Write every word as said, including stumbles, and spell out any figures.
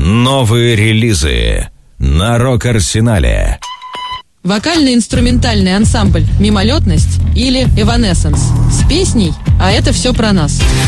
Новые релизы на Рок-Арсенале. Вокально-инструментальный ансамбль «Мимолетность» или «Эванессенс» с песней «А это все про нас».